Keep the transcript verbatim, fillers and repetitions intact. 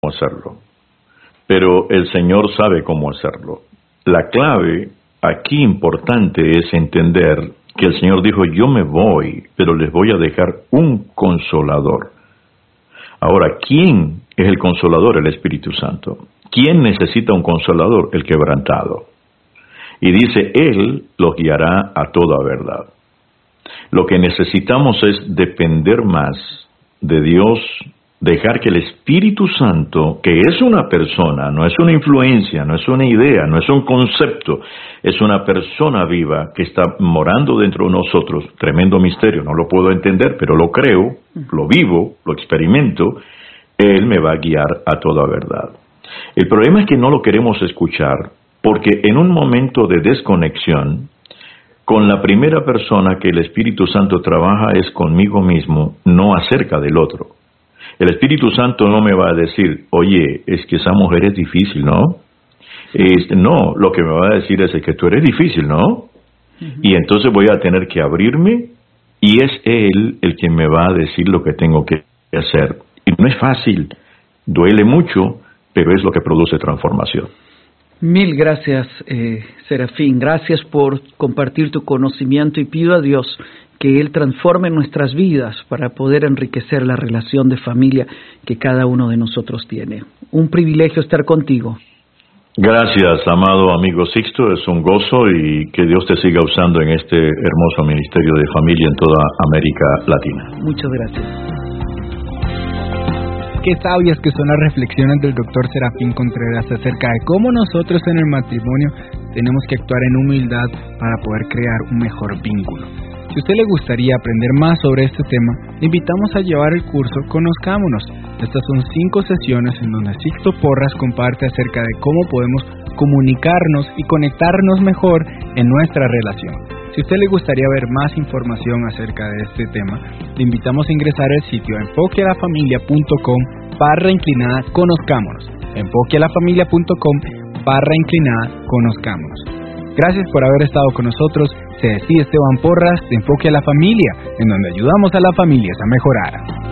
hacerlo, pero el Señor sabe cómo hacerlo. La clave aquí importante es entender que el Señor dijo, yo me voy, pero les voy a dejar un consolador. Ahora, ¿quién es el consolador? El Espíritu Santo. ¿Quién necesita un consolador? El quebrantado. Y dice, Él los guiará a toda verdad. Lo que necesitamos es depender más de Dios, dejar que el Espíritu Santo, que es una persona, no es una influencia, no es una idea, no es un concepto, es una persona viva que está morando dentro de nosotros, tremendo misterio, no lo puedo entender, pero lo creo, lo vivo, lo experimento, Él me va a guiar a toda verdad. El problema es que no lo queremos escuchar, porque en un momento de desconexión, con la primera persona que el Espíritu Santo trabaja es conmigo mismo, no acerca del otro. El Espíritu Santo no me va a decir, oye, es que esa mujer es difícil, ¿no? Este, no, lo que me va a decir es, es que tú eres difícil, ¿no? Uh-huh. Y entonces voy a tener que abrirme y es Él el que me va a decir lo que tengo que hacer. Y no es fácil, duele mucho, pero es lo que produce transformación. Mil gracias, eh, Serafín. Gracias por compartir tu conocimiento y pido a Dios que Él transforme nuestras vidas para poder enriquecer la relación de familia que cada uno de nosotros tiene. Un privilegio estar contigo. Gracias, amado amigo Sixto. Es un gozo y que Dios te siga usando en este hermoso ministerio de familia en toda América Latina. Muchas gracias. Qué sabias que son las reflexiones del doctor Serafín Contreras acerca de cómo nosotros en el matrimonio tenemos que actuar en humildad para poder crear un mejor vínculo. Si a usted le gustaría aprender más sobre este tema, le invitamos a llevar el curso Conozcámonos. Estas son cinco sesiones en donde Sixto Porras comparte acerca de cómo podemos comunicarnos y conectarnos mejor en nuestra relación. Si a usted le gustaría ver más información acerca de este tema, le invitamos a ingresar al sitio enfoquealafamilia punto com barra inclinada conozcámonos. enfoquealafamilia punto com barra inclinada conozcámonos. Gracias por haber estado con nosotros. Se despide Esteban Porras de Enfoque a la Familia, en donde ayudamos a las familias a mejorar.